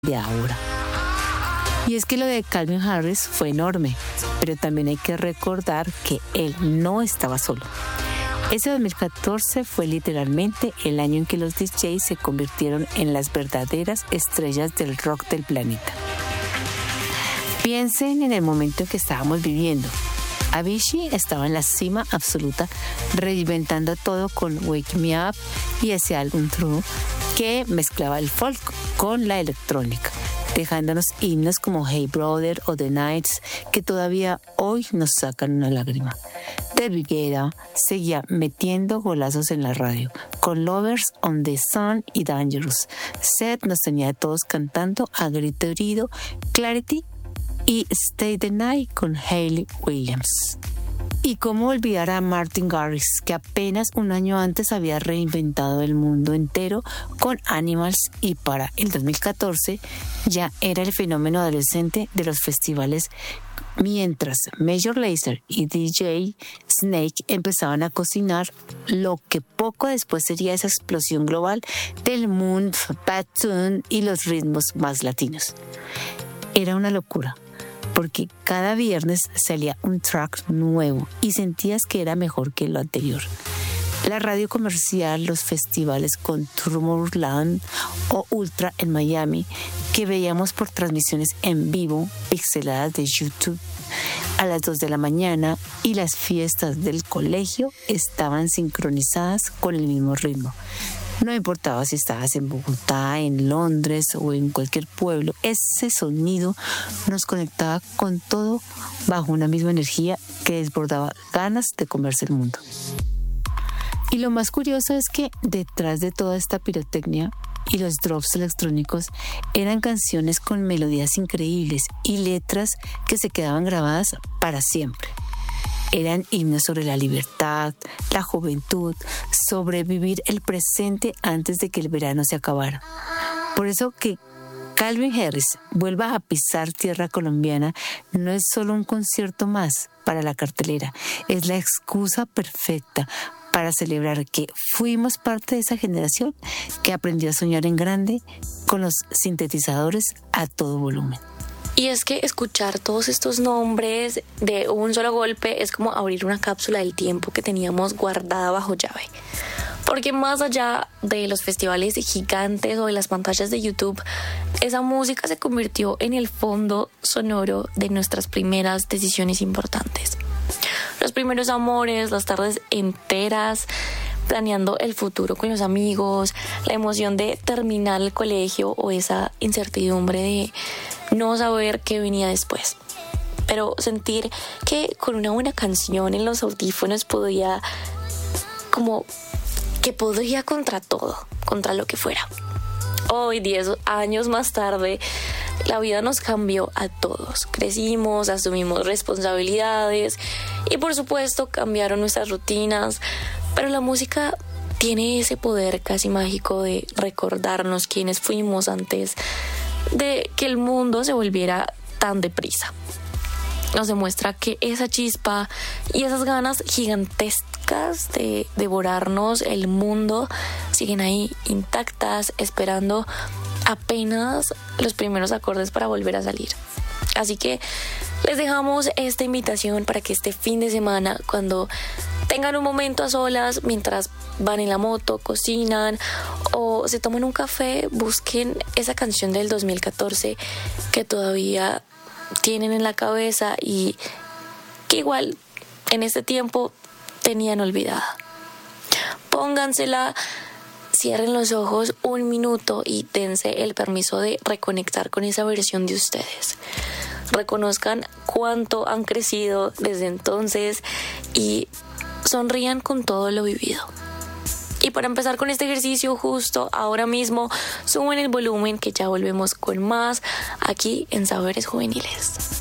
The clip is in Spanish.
de ahora. Y es que lo de Calvin Harris fue enorme, pero también hay que recordar que él no estaba solo. Ese 2014 fue literalmente el año en que los DJs se convirtieron en las verdaderas estrellas del rock del planeta. Piensen en el momento en que estábamos viviendo. Avicii estaba en la cima absoluta, reinventando todo con Wake Me Up y ese álbum True que mezclaba el folk con la electrónica, dejándonos himnos como Hey Brother o The Nights que todavía hoy nos sacan una lágrima. David Guetta seguía metiendo golazos en la radio, con Lovers on the Sun y Dangerous. Seth nos tenía a todos cantando a grito herido Clarity y Stay the Night con Hayley Williams. Y cómo olvidar a Martin Garrix, que apenas un año antes había reinventado el mundo entero con Animals y para el 2014 ya era el fenómeno adolescente de los festivales, mientras Major Lazer y DJ Snake empezaban a cocinar lo que poco después sería esa explosión global del moon, bad tune y los ritmos más latinos. Era una locura, porque cada viernes salía un track nuevo y sentías que era mejor que lo anterior. La radio comercial, los festivales con Tomorrowland o Ultra en Miami, que veíamos por transmisiones en vivo, pixeladas de YouTube a las 2 de la mañana, y las fiestas del colegio estaban sincronizadas con el mismo ritmo. No importaba si estabas en Bogotá, en Londres o en cualquier pueblo, ese sonido nos conectaba con todo bajo una misma energía que desbordaba ganas de comerse el mundo. Y lo más curioso es que detrás de toda esta pirotecnia y los drops electrónicos eran canciones con melodías increíbles y letras que se quedaban grabadas para siempre. Eran himnos sobre la libertad, la juventud, sobre vivir el presente antes de que el verano se acabara. Por eso que Calvin Harris vuelva a pisar tierra colombiana no es solo un concierto más para la cartelera, es la excusa perfecta para celebrar que fuimos parte de esa generación que aprendió a soñar en grande con los sintetizadores a todo volumen. Y es que escuchar todos estos nombres de un solo golpe es como abrir una cápsula del tiempo que teníamos guardada bajo llave. Porque más allá de los festivales gigantes o de las pantallas de YouTube, esa música se convirtió en el fondo sonoro de nuestras primeras decisiones importantes. Los primeros amores, las tardes enteras planeando el futuro con los amigos, la emoción de terminar el colegio o esa incertidumbre de no saber qué venía después. Pero sentir que con una buena canción en los audífonos podía contra todo, contra lo que fuera. Hoy, 10 años más tarde, la vida nos cambió a todos. Crecimos, asumimos responsabilidades y por supuesto cambiaron nuestras rutinas, pero la música tiene ese poder casi mágico de recordarnos quiénes fuimos antes de que el mundo se volviera tan deprisa. Nos demuestra que esa chispa y esas ganas gigantescas de devorarnos el mundo siguen ahí intactas, esperando apenas los primeros acordes para volver a salir. Así que les dejamos esta invitación para que este fin de semana, cuando tengan un momento a solas, mientras van en la moto, cocinan o se toman un café, busquen esa canción del 2014 que todavía tienen en la cabeza y que igual en este tiempo tenían olvidada. Póngansela, cierren los ojos un minuto y dense el permiso de reconectar con esa versión de ustedes. Reconozcan cuánto han crecido desde entonces y sonrían con todo lo vivido. Y para empezar con este ejercicio, justo ahora mismo, suben el volumen que ya volvemos con más aquí en Saberes Juveniles.